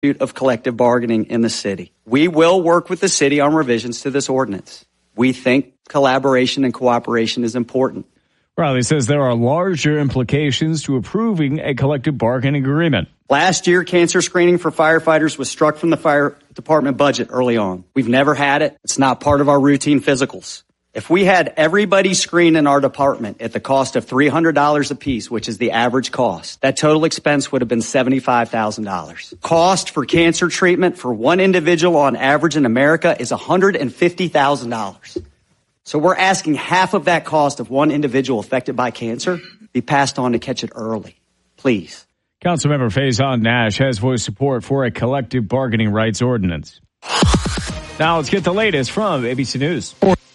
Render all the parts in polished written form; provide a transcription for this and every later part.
of collective bargaining in the city. We will work with the city on revisions to this ordinance. We think collaboration and cooperation is important. Riley says there are larger implications to approving a collective bargaining agreement. Last year, cancer screening for firefighters was struck from the fire department budget early on. We've never had it. It's not part of our routine physicals. If we had everybody screened in our department at the cost of $300 apiece, which is the average cost, that total expense would have been $75,000. Cost for cancer treatment for one individual on average in America is $150,000. So we're asking half of that cost of one individual affected by cancer be passed on to catch it early. Please. Councilmember Faison Nash has voiced support for a collective bargaining rights ordinance. Now let's get the latest from ABC News.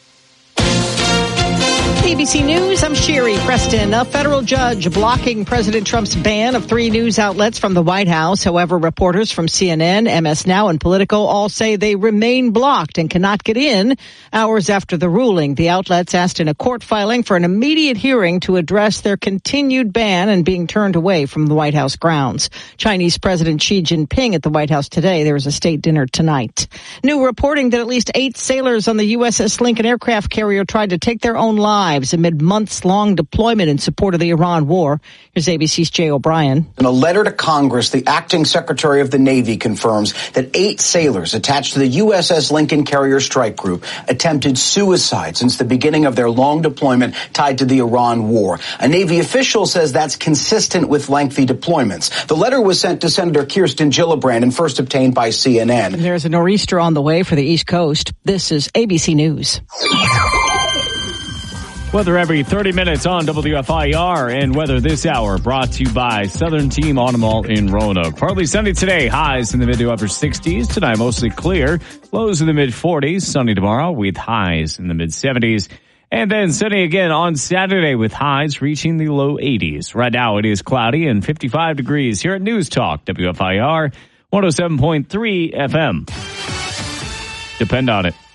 ABC News, I'm Sherry Preston. A federal judge blocking President Trump's ban of 3 news outlets from the White House. However, reporters from CNN, MS Now, and Politico all say they remain blocked and cannot get in. Hours after the ruling, the outlets asked in a court filing for an immediate hearing to address their continued ban and being turned away from the White House grounds. Chinese President Xi Jinping at the White House today. There is a state dinner tonight. New reporting that at least 8 sailors on the USS Lincoln aircraft carrier tried to take their own lives amid months-long deployment in support of the Iran war. Here's ABC's Jay O'Brien. In a letter to Congress, the acting Secretary of the Navy confirms that 8 sailors attached to the USS Lincoln Carrier Strike Group attempted suicide since the beginning of their long deployment tied to the Iran war. A Navy official says that's consistent with lengthy deployments. The letter was sent to Senator Kirsten Gillibrand and first obtained by CNN. And there's a nor'easter on the way for the East Coast. This is ABC News. Weather every 30 minutes on WFIR, and weather this hour brought to you by Southern Team Automall in Roanoke. Partly sunny today, highs in the mid to upper 60s. Tonight mostly clear, lows in the mid 40s. Sunny tomorrow with highs in the mid 70s. And then sunny again on Saturday with highs reaching the low 80s. Right now it is cloudy and 55 degrees here at News Talk WFIR 107.3 FM. Depend on it.